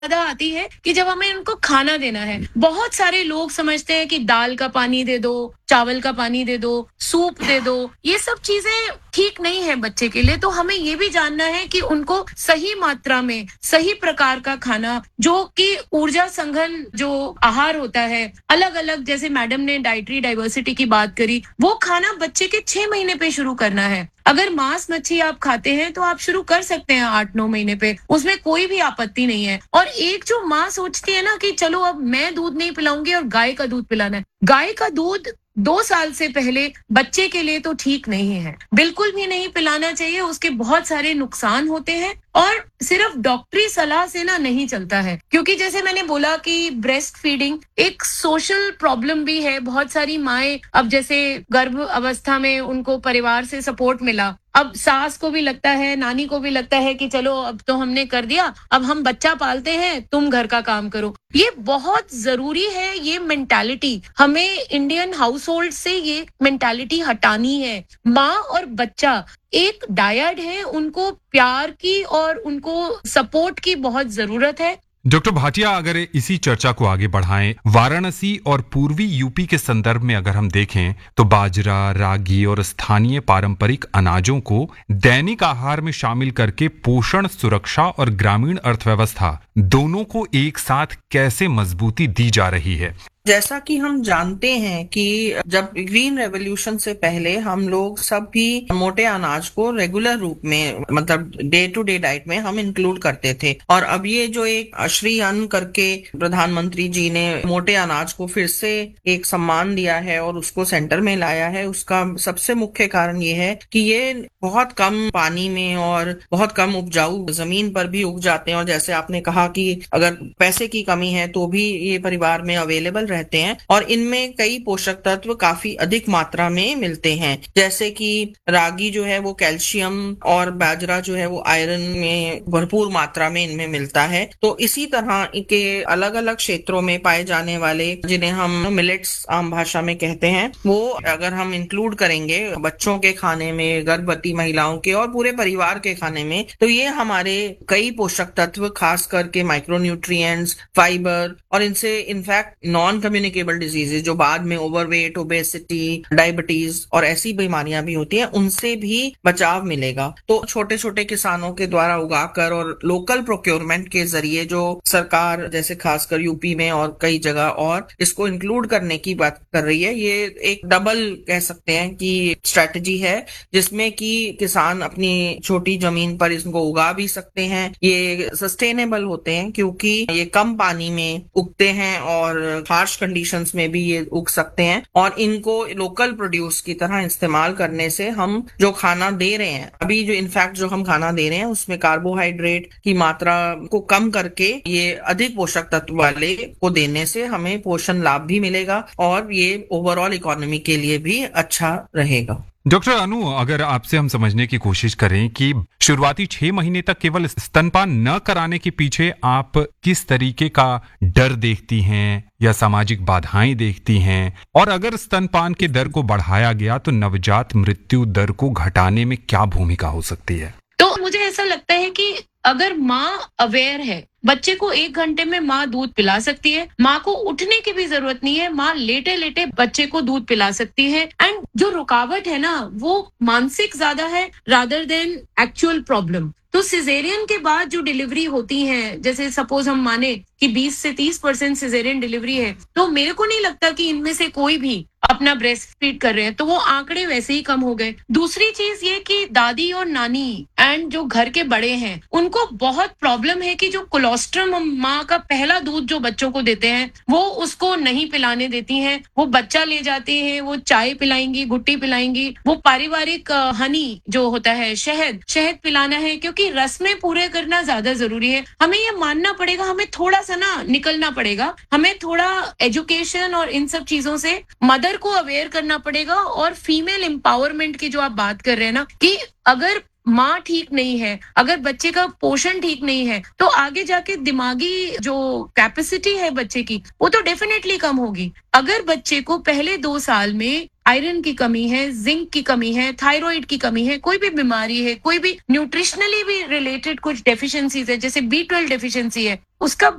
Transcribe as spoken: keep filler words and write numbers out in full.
ज्यादा आती है कि जब हमें उनको खाना देना है। बहुत सारे लोग समझते हैं कि दाल का पानी दे दो, चावल का पानी दे दो, सूप दे दो, ये सब चीजें ठीक नहीं है बच्चे के लिए। तो हमें ये भी जानना है कि उनको सही मात्रा में सही प्रकार का खाना, जो कि ऊर्जा संघन जो आहार होता है, अलग अलग, जैसे मैडम ने डाइटरी डाइवर्सिटी की बात करी, वो खाना बच्चे के छह महीने पे शुरू करना है। अगर मांस मच्छी आप खाते हैं तो आप शुरू कर सकते हैं आठ नौ महीने पे, उसमें कोई भी आपत्ति नहीं है। और एक जो माँ सोचती है ना कि चलो अब मैं दूध नहीं पिलाऊंगी और गाय का दूध पिलाना है, गाय का दूध दो साल से पहले बच्चे के लिए तो ठीक नहीं है, बिल्कुल भी नहीं पिलाना चाहिए। उसके बहुत सारे नुकसान होते हैं और सिर्फ डॉक्टरी सलाह से ना नहीं चलता है, क्योंकि जैसे मैंने बोला कि ब्रेस्ट फीडिंग एक सोशल प्रॉब्लम भी है। बहुत सारी माएं, अब जैसे गर्भ अवस्था में उनको परिवार से सपोर्ट मिला, अब सास को भी लगता है, नानी को भी लगता है कि चलो अब तो हमने कर दिया, अब हम बच्चा पालते हैं, तुम घर का काम करो। ये बहुत जरूरी है, ये मेंटालिटी हमें इंडियन हाउस होल्ड से ये मेंटालिटी हटानी है। माँ और बच्चा एक डायड है, उनको प्यार की और उनको सपोर्ट की बहुत जरूरत है। डॉक्टर भाटिया, अगर इसी चर्चा को आगे बढ़ाएं, वाराणसी और पूर्वी यूपी के संदर्भ में अगर हम देखें तो बाजरा, रागी और स्थानीय पारंपरिक अनाजों को दैनिक आहार में शामिल करके पोषण, सुरक्षा और ग्रामीण अर्थव्यवस्था दोनों को एक साथ कैसे मजबूती दी जा रही है? जैसा कि हम जानते हैं कि जब ग्रीन रेवोल्यूशन से पहले हम लोग सब भी मोटे अनाज को रेगुलर रूप में, मतलब डे टू डे डाइट में हम इंक्लूड करते थे। और अब ये जो एक श्री अन्न करके प्रधानमंत्री जी ने मोटे अनाज को फिर से एक सम्मान दिया है और उसको सेंटर में लाया है, उसका सबसे मुख्य कारण ये है कि ये बहुत कम पानी में और बहुत कम उपजाऊ जमीन पर भी उग जाते हैं। और जैसे आपने कहा कि अगर पैसे की कमी है तो भी ये परिवार में अवेलेबल रहते हैं और इनमें कई पोषक तत्व काफी अधिक मात्रा में मिलते हैं। जैसे कि रागी जो है वो कैल्शियम और बाजरा जो है वो आयरन में भरपूर मात्रा में इनमें मिलता है। तो इसी तरह के अलग अलग क्षेत्रों में पाए जाने वाले, जिन्हें हम मिलेट्स आम भाषा में कहते हैं, वो अगर हम इंक्लूड करेंगे बच्चों के खाने में, गर्भवती महिलाओं के और पूरे परिवार के खाने में, तो ये हमारे कई पोषक तत्व, खास करके माइक्रोन्यूट्रिएंट्स, फाइबर और इनसे इनफैक्ट नॉन कम्युनिकेबल डिजीजेज जो बाद में ओवरवेट, ओबेसिटी, डायबिटीज और ऐसी बीमारियां भी होती हैं, उनसे भी बचाव मिलेगा। तो छोटे छोटे किसानों के द्वारा उगाकर और लोकल प्रोक्योरमेंट के जरिए जो सरकार, जैसे खासकर यूपी में और कई जगह और इसको इंक्लूड करने की बात कर रही है, ये एक डबल कह सकते हैं कि स्ट्रेटजी है, जिसमें कि किसान अपनी छोटी जमीन पर इसको उगा भी सकते हैं। ये सस्टेनेबल होते हैं क्योंकि ये कम पानी में उगते हैं और हार्श कंडीशंस में भी ये उग सकते हैं। और इनको लोकल प्रोड्यूस की तरह इस्तेमाल करने से हम जो खाना दे रहे हैं, अभी जो इनफैक्ट जो हम खाना दे रहे हैं उसमें कार्बोहाइड्रेट की मात्रा को कम करके ये अधिक पोषक तत्व वाले को देने से हमें पोषण लाभ भी मिलेगा और ये ओवरऑल इकोनॉमी के लिए भी अच्छा रहेगा। डॉक्टर अनु, अगर आपसे हम समझने की कोशिश करें कि शुरुआती छह महीने तक केवल स्तनपान न कराने के पीछे आप किस तरीके का डर देखती हैं या सामाजिक बाधाएं देखती हैं, और अगर स्तनपान के दर को बढ़ाया गया तो नवजात मृत्यु दर को घटाने में क्या भूमिका हो सकती है? तो मुझे ऐसा लगता है कि अगर माँ अवेयर है, बच्चे को एक घंटे में माँ दूध पिला सकती है, माँ को उठने की भी जरूरत नहीं है, माँ लेटे लेटे बच्चे को दूध पिला सकती है। एंड जो रुकावट है ना, वो मानसिक ज्यादा है रादर देन एक्चुअल प्रॉब्लम। तो सिजेरियन के बाद जो डिलीवरी होती है, जैसे सपोज हम माने कि बीस से तीस परसेंट सिजेरियन डिलीवरी है, तो मेरे को नहीं लगता कि इनमें से कोई भी अपना ब्रेस्ट फीड कर रहे हैं, तो वो आंकड़े वैसे ही कम हो गए। दूसरी चीज ये कि दादी और नानी एंड जो घर के बड़े हैं, उनको बहुत प्रॉब्लम है कि जो कोलोस्ट्रम माँ का पहला दूध जो बच्चों को देते हैं वो उसको नहीं पिलाने देती हैं। वो बच्चा ले जाते हैं, वो चाय पिलाएंगी, गुट्टी पिलाएंगी, वो पारिवारिक हनी जो होता है, शहद शहद पिलाना है, क्योंकि रस्में पूरे करना ज्यादा जरूरी है। हमें ये मानना पड़ेगा, हमें थोड़ा सा ना निकलना पड़ेगा, हमें थोड़ा एजुकेशन और इन सब चीजों से मदर को अवेयर करना पड़ेगा। और फीमेल एम्पावरमेंट की जो आप बात कर रहे हैं ना, कि अगर माँ ठीक नहीं है, अगर बच्चे का पोषण ठीक नहीं है, तो आगे जाके दिमागी जो कैपेसिटी है बच्चे की, वो तो डेफिनेटली कम होगी। अगर बच्चे को पहले दो साल में आयरन की कमी है, जिंक की कमी है, थायराइड की कमी है, कोई भी बीमारी है, कोई भी न्यूट्रिशनली भी रिलेटेड कुछ डेफिशिएंसीज है, जैसे बी ट्वेल्व डेफिशिएंसी है, उसका